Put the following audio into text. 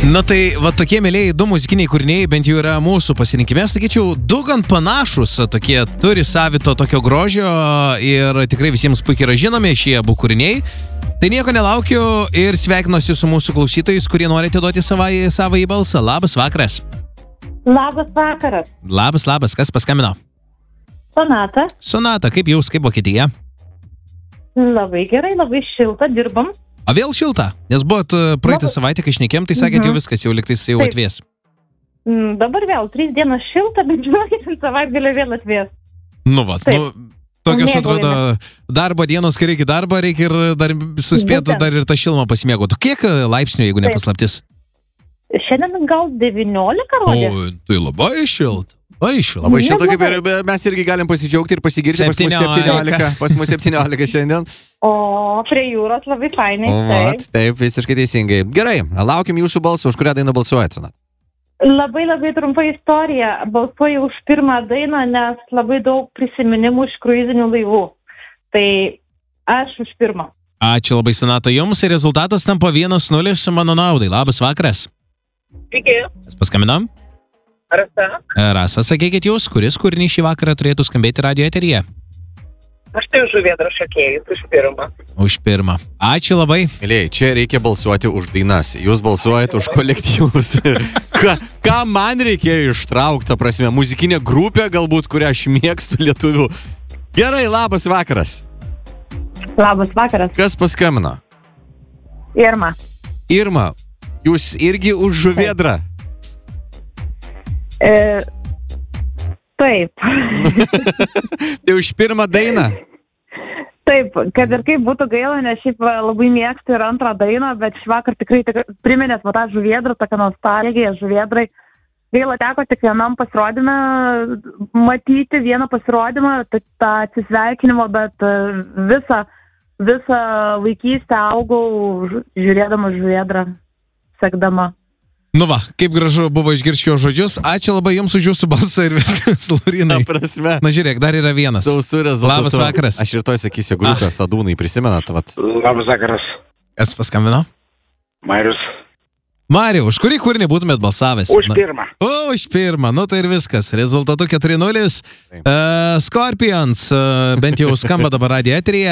Na tai, va tokie mėlėjai, du muzikiniai kūriniai bent jau yra mūsų pasirinkime. Sakyčiau, du gan panašus, tokie turi savito tokio grožio ir tikrai visiems puikiai yra žinomi šie abu kūriniai. Tai nieko nelaukiu ir sveikinuosi su mūsų klausytojais, kurie norite duoti savąjį balsą. Labas vakaras. Labas vakaras. Labas. Kas paskambino? Sonata. Sonata, kaip jūs, kaip Vokietija? Labai gerai, labai šilta, dirbam. O vėl šilta? Nes buvot praeitą savaitę, kai šnekėm, tai sakėt jau viskas, jau liktais jau atvės. Dabar vėl 3 dienas šilta, bet žinokit, savaitgalį vėl atvės. Nu va, tokios atrodo darbo dienos, kai reikia darbą, reikia ir dar suspėti dar ir tą šilumą pasimėgoti. Kiek laipsnių, jeigu nepaslaptis? Šiandien gal 19 rodė. O, tai labai šilta. Labai šilta, kaip ir mes irgi galim pasidžiaugti ir pasigirti. Pas mus 17 šiandien. O prie jūros labai fainai. Taip, visiškai teisingai. Gerai, laukiam jūsų balsą, už kurią dainą balsuojat, Sonata? Labai trumpa istorija. Balsuoju už pirmą dainą, nes labai daug prisiminimų iš kruizinių laivų. Tai aš už pirmą. Ačiū labai, Sonata, jums. Rezultatas tampa 1-0 mano naudai. Labas vakaras. Sveiki. Paskambinam? Rasa, sakykit jūs, kuris kūrinys šį vakarą turėtų skambėti radio eteryje? Aš tai už Žuvėdrą šokėjus, už pirmą. Už pirmą. Ačiū labai. Mėlėjai, čia reikia balsuoti už dainas. Jūs balsuojate už kolektyvus. Ką man reikėjo ištraukti, ta prasme, muzikinė grupė, galbūt, kurią aš mėgstu lietuvių. Gerai, labas vakaras. Labas vakaras. Kas paskambino? Irma. Irma, jūs irgi už Žuvėdrą? Taip. Tai už pirmą dainą? Taip, kad ir kaip būtų gaila, nes šiaip labai mėgstu ir antrą dainą, bet šįvakar tikrai priminėt tą Žuvėdrą, tokią nostalgiją Žuvėdrai. Gaila teko tik vienam pasirodymą matyti, vieną pasirodymą, tą atsisveikinimo, bet visą vaikystę augau žiūrėdama Žuvėdrą, sekdama. Nu va, kaip gražu buvo išgirsti jo žodžius. Ačiū labai jums už jūsų balsą ir viskas, Laurinai. Prasme. Na žiūrėk, dar yra vienas. Sausų rezultatų. Labas vakaras. Aš ir toj sakysiu grupę Sadūnai, prisimenat? Vat. Labas vakaras. Kas paskambino? Marius. Mariau, už kurį kūrinį būtumėt balsavęs? Už pirmą. Už pirmą, nu tai ir viskas. Rezultatu 4-0. Scorpions, bent jau skamba dabar radio eteryje.